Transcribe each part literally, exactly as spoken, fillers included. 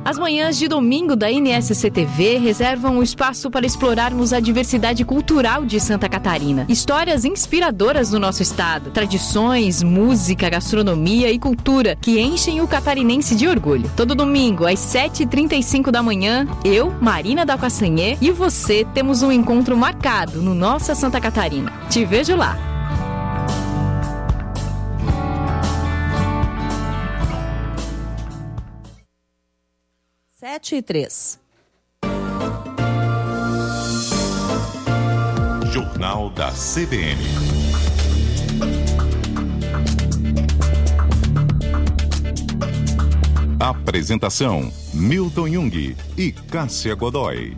As manhãs de domingo da N S C T V reservam um espaço para explorarmos a diversidade cultural de Santa Catarina. Histórias inspiradoras do nosso estado, tradições, música, gastronomia e cultura que enchem o catarinense de orgulho. Todo domingo, às sete e trinta e cinco da manhã, eu, Marina da Cassanhê, e você temos um encontro marcado no Nossa Santa Catarina. Te vejo lá! Sete e três. Jornal da C B N. Apresentação: Milton Jung e Cássia Godoy.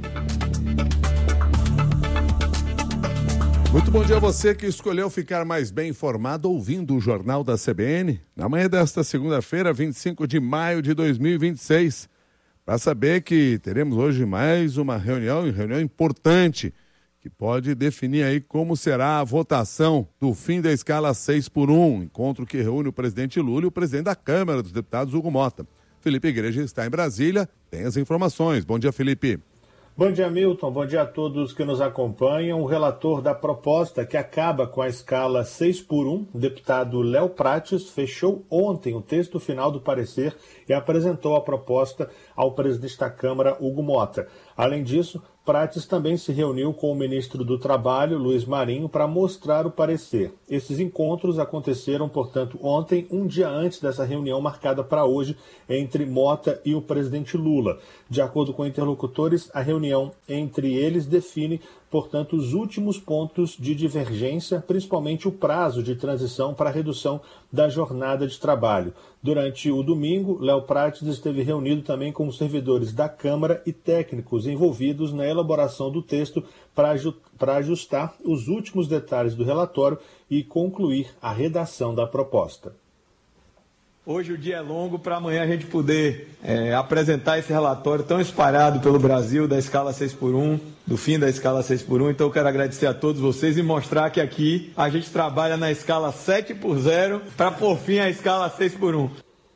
Muito bom dia a você que escolheu ficar mais bem informado ouvindo o Jornal da C B N. Na manhã desta segunda-feira, vinte e cinco de maio de dois mil e vinte e seis. Para saber que teremos hoje mais uma reunião, reunião importante, que pode definir aí como será a votação do fim da escala seis por um, encontro que reúne o presidente Lula e o presidente da Câmara dos Deputados, Hugo Mota. Felipe Igreja está em Brasília, tem as informações. Bom dia, Felipe. Bom dia, Milton. Bom dia a todos que nos acompanham. O relator da proposta que acaba com a escala seis por um, o deputado Léo Prates, fechou ontem o texto final do parecer e apresentou a proposta ao presidente da Câmara, Hugo Mota. Além disso, Prates também se reuniu com o ministro do Trabalho, Luiz Marinho, para mostrar o parecer. Esses encontros aconteceram, portanto, ontem, um dia antes dessa reunião marcada para hoje entre Mota e o presidente Lula. De acordo com interlocutores, a reunião entre eles define, portanto, os últimos pontos de divergência, principalmente o prazo de transição para a redução da jornada de trabalho. Durante o domingo, Léo Prates esteve reunido também com os servidores da Câmara e técnicos envolvidos na elaboração do texto para ajustar os últimos detalhes do relatório e concluir a redação da proposta. Hoje o dia é longo para amanhã a gente poder é, apresentar esse relatório tão espalhado pelo Brasil da escala seis por um, do fim da escala seis por um. Então eu quero agradecer a todos vocês e mostrar que aqui a gente trabalha na escala sete por zero para pôr fim à escala seis por um.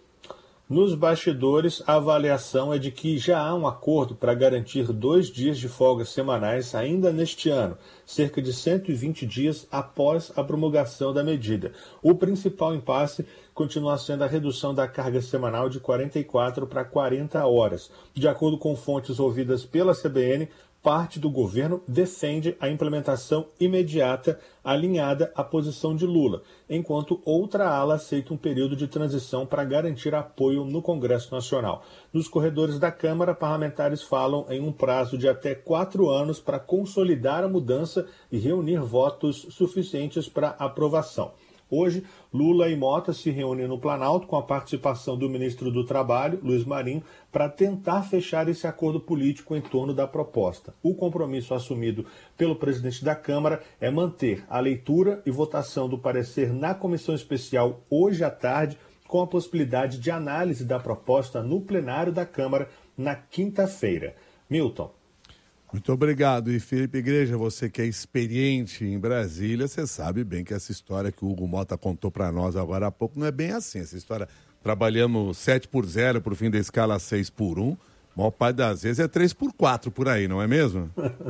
Nos bastidores, a avaliação é de que já há um acordo para garantir dois dias de folga semanais ainda neste ano, cerca de cento e vinte dias após a promulgação da medida. O principal impasse continua sendo a redução da carga semanal de quarenta e quatro para quarenta horas. De acordo com fontes ouvidas pela C B N, parte do governo defende a implementação imediata alinhada à posição de Lula, enquanto outra ala aceita um período de transição para garantir apoio no Congresso Nacional. Nos corredores da Câmara, parlamentares falam em um prazo de até quatro anos para consolidar a mudança e reunir votos suficientes para aprovação. Hoje, Lula e Mota se reúnem no Planalto com a participação do ministro do Trabalho, Luiz Marinho, para tentar fechar esse acordo político em torno da proposta. O compromisso assumido pelo presidente da Câmara é manter a leitura e votação do parecer na comissão especial hoje à tarde, com a possibilidade de análise da proposta no plenário da Câmara na quinta-feira. Milton. Muito obrigado. E Felipe Igreja, você que é experiente em Brasília, você sabe bem que essa história que o Hugo Mota contou para nós agora há pouco não é bem assim. Essa história, trabalhamos sete por zero para o fim da escala seis por um, a maior parte das vezes é três por quatro por aí, não é mesmo?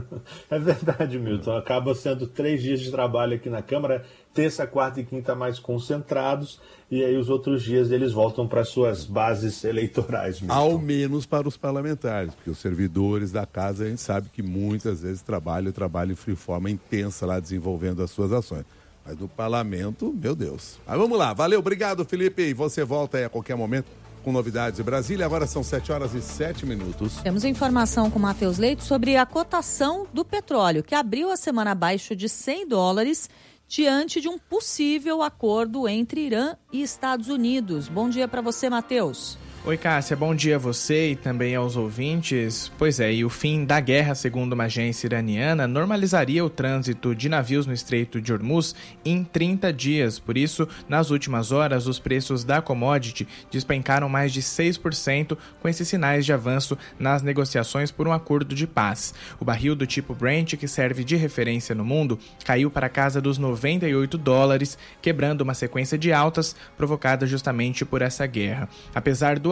É verdade, Milton. Acaba sendo três dias de trabalho aqui na Câmara, terça, quarta e quinta mais concentrados, e aí os outros dias eles voltam para suas bases eleitorais, Milton. Ao menos para os parlamentares, porque os servidores da casa a gente sabe que muitas vezes trabalham, trabalham de forma intensa lá desenvolvendo as suas ações. Mas no parlamento, meu Deus. Mas vamos lá, valeu, obrigado, Felipe, e você volta aí a qualquer momento com novidades de Brasília. Agora são sete horas e sete minutos. Temos informação com o Matheus Leite sobre a cotação do petróleo, que abriu a semana abaixo de cem dólares, diante de um possível acordo entre Irã e Estados Unidos. Bom dia para você, Matheus. Oi, Cássia, bom dia a você e também aos ouvintes. Pois é, e o fim da guerra, segundo uma agência iraniana, normalizaria o trânsito de navios no Estreito de Hormuz em trinta dias. Por isso, nas últimas horas, os preços da commodity despencaram mais de seis por cento, com esses sinais de avanço nas negociações por um acordo de paz. O barril do tipo Brent, que serve de referência no mundo, caiu para a casa dos noventa e oito dólares, quebrando uma sequência de altas provocada justamente por essa guerra. Apesar do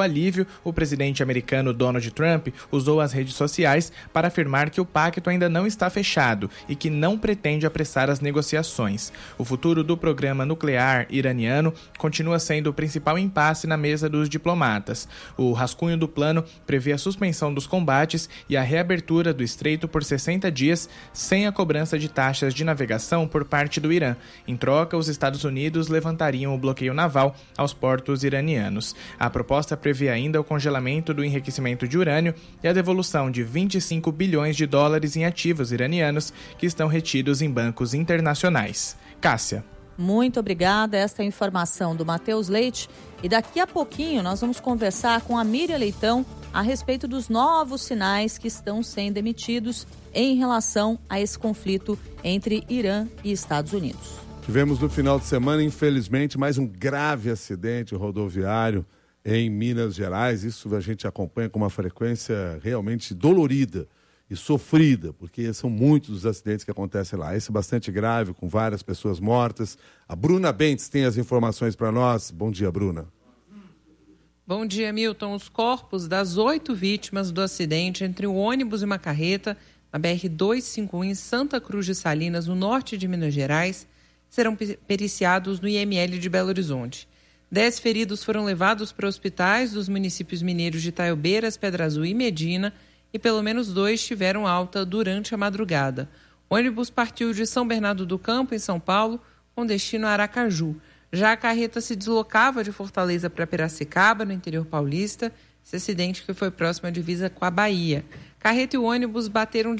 alívio, o presidente americano Donald Trump usou as redes sociais para afirmar que o pacto ainda não está fechado e que não pretende apressar as negociações. O futuro do programa nuclear iraniano continua sendo o principal impasse na mesa dos diplomatas. O rascunho do plano prevê a suspensão dos combates e a reabertura do estreito por sessenta dias, sem a cobrança de taxas de navegação por parte do Irã. Em troca, os Estados Unidos levantariam o bloqueio naval aos portos iranianos. A proposta prevê ainda o congelamento do enriquecimento de urânio e a devolução de vinte e cinco bilhões de dólares em ativos iranianos que estão retidos em bancos internacionais. Cássia. Muito obrigada. Esta é a informação do Matheus Leite. E daqui a pouquinho nós vamos conversar com a Miriam Leitão a respeito dos novos sinais que estão sendo emitidos em relação a esse conflito entre Irã e Estados Unidos. Tivemos no final de semana, infelizmente, mais um grave acidente rodoviário em Minas Gerais. Isso a gente acompanha com uma frequência realmente dolorida e sofrida, porque são muitos os acidentes que acontecem lá. Esse é bastante grave, com várias pessoas mortas. A Bruna Bentes tem as informações para nós. Bom dia, Bruna. Bom dia, Milton. Os corpos das oito vítimas do acidente entre um ônibus e uma carreta na B R duzentos e cinquenta e um em Santa Cruz de Salinas, no norte de Minas Gerais, serão periciados no I M L de Belo Horizonte. Dez feridos foram levados para hospitais dos municípios mineiros de Itaiobeiras, Pedra Azul e Medina, e pelo menos dois tiveram alta durante a madrugada. O ônibus partiu de São Bernardo do Campo, em São Paulo, com destino a Aracaju. Já a carreta se deslocava de Fortaleza para Piracicaba, no interior paulista. Esse acidente que foi próximo à divisa com a Bahia. Carreta e o ônibus bateram de